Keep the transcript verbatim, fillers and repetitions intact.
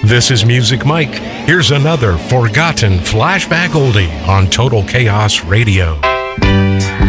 This is Music Mike. Here's another forgotten flashback oldie on Total Chaos Radio.